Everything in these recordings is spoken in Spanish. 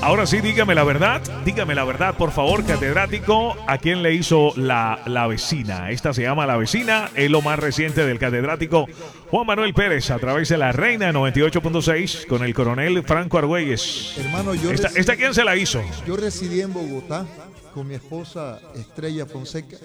Ahora sí, dígame la verdad, por favor, catedrático, ¿a quién le hizo la vecina? Esta se llama La Vecina, es lo más reciente del catedrático Juan Manuel Pérez, a través de la Reina 98.6, con el coronel Franco Argüelles. Hermano, ¿Esta quién se la hizo? Yo residí en Bogotá con mi esposa Estrella Fonseca.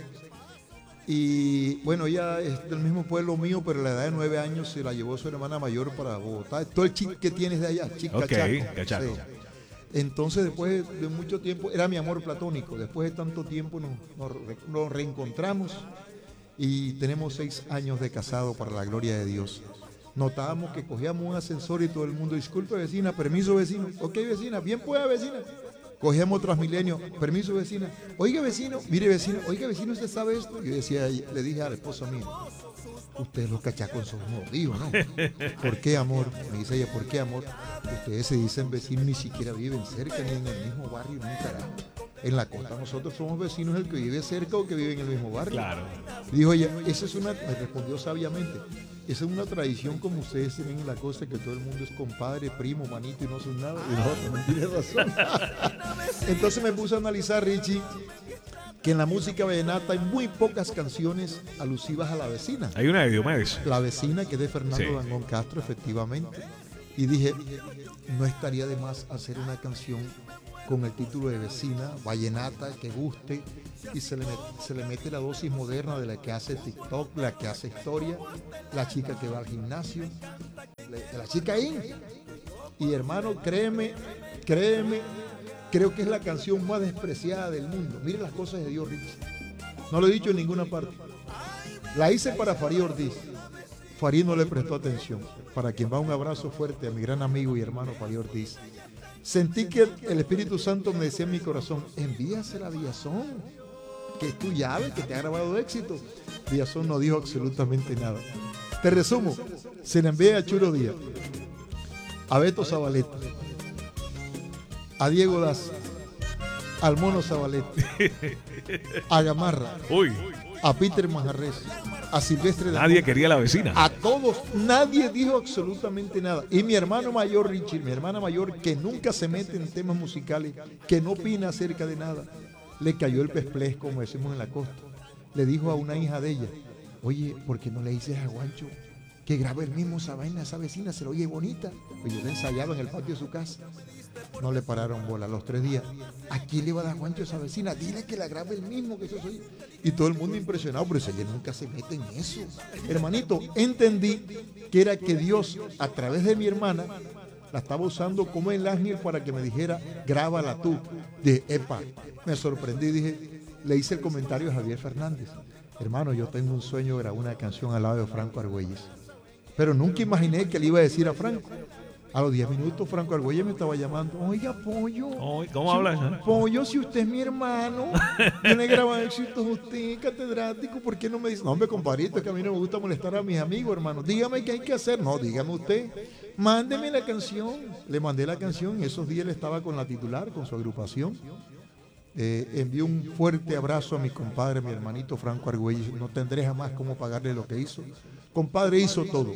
Y bueno, ella es del mismo pueblo mío, pero a la edad de 9 años se la llevó su hermana mayor para Bogotá. Todo el chic que tienes de allá, chic cachaco. Sí. Entonces, después de mucho tiempo, era mi amor platónico. Después de tanto tiempo nos reencontramos y tenemos 6 años de casado, para la gloria de Dios. Notábamos que cogíamos un ascensor y todo el mundo, disculpe vecina, permiso vecino, ok vecina, bien pueda vecina. Cogíamos Transmilenio, permiso vecina, oiga vecino, mire vecino, oiga vecino, ¿usted sabe esto? Yo decía, le dije al esposo mío, ustedes los cachacos son jodidos, ¿no? ¿Por qué, amor? Me dice ella, ¿por qué, amor? Ustedes se dicen vecinos, ni siquiera viven cerca, ni en el mismo barrio, ni un carajo. En la costa nosotros somos vecinos, el que vive cerca o que vive en el mismo barrio. Claro. Dijo ella, me respondió sabiamente, esa es una tradición como ustedes tienen en la costa, que todo el mundo es compadre, primo, manito y no son nada. Y no, tiene razón. Entonces me puse a analizar, Richie, que en la música vallenata hay muy pocas canciones alusivas a La Vecina. Hay una de Diomedes. La Vecina, que es de Fernando Dangond Castro, efectivamente. Y dije, no estaría de más hacer una canción con el título de Vecina, vallenata, que guste, y se le mete la dosis moderna de la que hace TikTok, la que hace historia, la chica que va al gimnasio, la chica ahí. Y hermano, créeme, creo que es la canción más despreciada del mundo. Mire las cosas de Dios, Richie. No lo he dicho en ninguna parte. La hice para Farid Ortiz. Farid no le prestó atención. Para quien va, un abrazo fuerte a mi gran amigo y hermano Farid Ortiz. Sentí que el Espíritu Santo me decía en mi corazón, envíasela a Villazón, que es tu llave, que te ha grabado éxito. Villazón no dijo absolutamente nada. Te resumo, se la envié a Churo Díaz, a Beto Zabaleta, a Diego Daza, al Mono Zabaleta, a Gamarra, a Peter Manjarres, a Silvestre. Nadie quería La Vecina. A todos, nadie dijo absolutamente nada. Y mi hermano mayor, Richie, mi hermana mayor, que nunca se mete en temas musicales, que no opina acerca de nada, le cayó el pesplés, como decimos en la costa. Le dijo a una hija de ella, oye, ¿por qué no le dices a Juancho que grabe el mismo esa vaina, esa vecina, se lo oye bonita? Pues yo le ensayaba en el patio de su casa. No le pararon bola. A los 3 días, ¿a quién le va a dar Juancho a esa vecina? Dile que la grabe el mismo, que eso soy. Y todo el mundo impresionado, pero ella nunca se mete en eso. Hermanito, entendí que era que Dios, a través de mi hermana, la estaba usando como el ángel para que me dijera, grábala tú. Dije, epa, me sorprendí, dije, le hice el comentario a Javier Fernández. Hermano, yo tengo un sueño de grabar una canción al lado de Franco Argüelles. Pero nunca imaginé que le iba a decir a Franco. A los 10 minutos Franco Argüelles me estaba llamando. Oiga, Pollo. ¿Cómo hablas? Pollo, si usted es mi hermano, yo le grabo éxitos a usted, catedrático, ¿por qué no me dice? No, hombre, compadrito, es que a mí no me gusta molestar a mis amigos, hermano. Dígame qué hay que hacer. No, dígame usted. Mándeme la canción. Le mandé la canción. Esos días él estaba con la titular, con su agrupación. Envío un fuerte abrazo a mi compadre, mi hermanito Franco Argüelles. No tendré jamás cómo pagarle lo que hizo. Compadre hizo todo.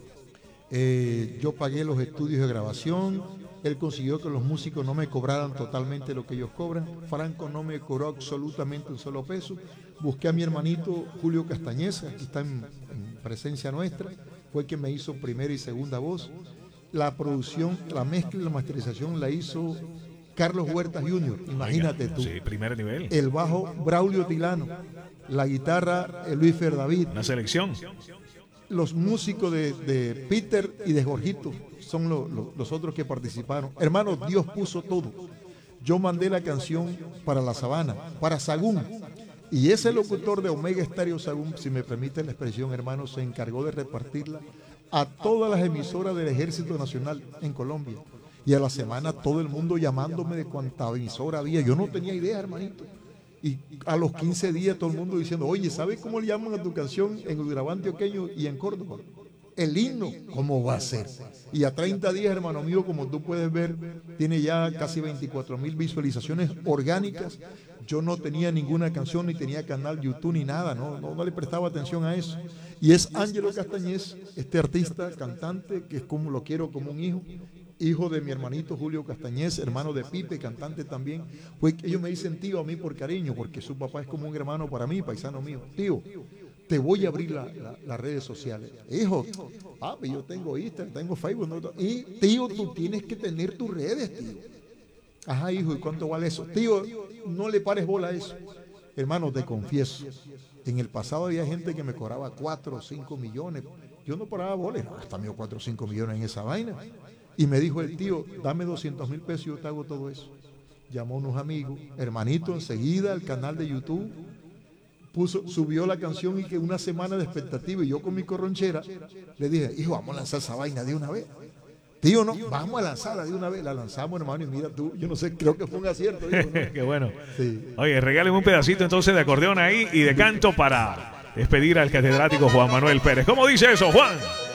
Yo pagué los estudios de grabación, él consiguió que los músicos no me cobraran totalmente lo que ellos cobran, Franco no me cobró absolutamente un solo peso, busqué a mi hermanito Julio Castañeza, que está en presencia nuestra, fue quien me hizo primera y segunda voz, la producción, la mezcla y la masterización la hizo Carlos Huertas Jr., imagínate tú. Sí, primer nivel. El bajo Braulio Tilano, la guitarra Luis Fer David. Una selección. Los músicos de Peter y de Jorgito son los otros que participaron. Hermano, Dios puso todo. Yo mandé la canción para La Sabana, para Sagún. Y ese locutor de Omega Estéreo Sagún, si me permite la expresión, hermano, se encargó de repartirla a todas las emisoras del Ejército Nacional en Colombia. Y a la semana todo el mundo llamándome de cuánta emisora había. Yo no tenía idea, hermanito. Y a los 15 días todo el mundo diciendo, oye, ¿sabes cómo le llaman a tu canción en Urabá antioqueño y en Córdoba? El himno. ¿Cómo va a ser? Y a 30 días, hermano mío, como tú puedes ver, tiene ya casi 24,000 visualizaciones orgánicas. Yo no tenía ninguna canción, ni tenía canal YouTube, ni nada, no le prestaba atención a eso. Y es Ángelo Castañez, este artista, cantante, que es como lo quiero como un hijo. hijo de mi hermanito Julio Castañez, hermano de Pipe, cantante también. Pues ellos me dicen tío a mí por cariño, porque su papá es como un hermano para mí, paisano mío. Tío, te voy a abrir las redes sociales. Hijo, papi, yo tengo Instagram, tengo Facebook. ¿No? Y tío, tú tienes que tener tus redes, tío. Ajá, hijo, ¿y cuánto vale eso? Tío, no le pares bola a eso. Hermano, te confieso, en el pasado había gente que me cobraba 4 o 5 millones. Yo no paraba bola, no, hasta mío 4 o 5 millones en esa vaina. Y me dijo el tío, dame 200,000 pesos y yo te hago todo eso. Llamó a unos amigos, hermanito, enseguida al canal de YouTube, subió la canción y que una semana de expectativa. Y yo con mi corronchera le dije, hijo, vamos a lanzar esa vaina de una vez. Tío, no, vamos a lanzarla de una vez. La lanzamos, hermano, y mira tú, yo no sé, creo que fue un acierto. Hijo, ¿no? Qué bueno. Sí. Oye, regáleme un pedacito entonces de acordeón ahí y de canto para despedir al catedrático Juan Manuel Pérez. ¿Cómo dice eso, Juan?